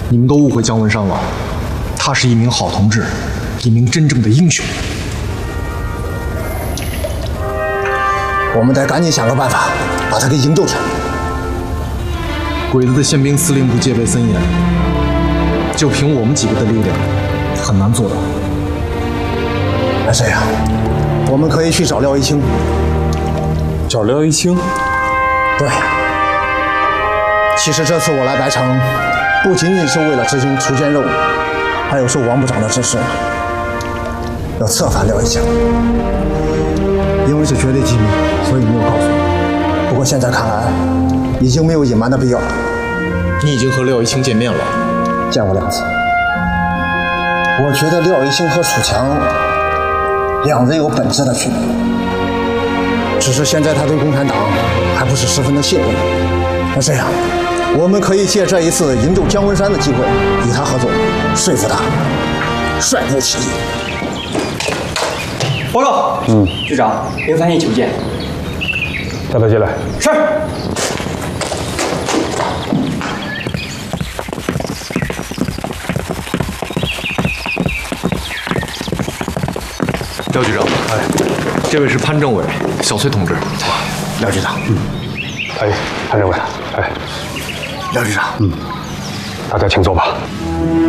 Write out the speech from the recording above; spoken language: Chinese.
你们都误会姜文山了，他是一名好同志，一名真正的英雄。 我们得赶紧想个办法，把他给营救出来。 鬼子的宪兵司令部戒备森严，就凭我们几个的力量，很难做到。 那这样，我们可以去找廖一清。 找廖一清？ 对。其实这次我来白城，不仅仅是为了执行锄奸任务，还有受王部长的指示，要策反廖一清。因为是绝对机密，所以没有告诉你。不过现在看来，已经没有隐瞒的必要了。 你已经和廖一清见面了？ 见过2次。我觉得廖一清和楚强两人有本质的区别，只是现在他对共产党还不是十分的信任。那这样，我们可以借这一次营救姜文山的机会，与他合作，说服他率部起义。 报告，局长，031求见。 带他进来。 是。 廖局长，这位是潘政委，小崔同志。 廖局长， 潘政委， 廖局长， 大家请坐吧。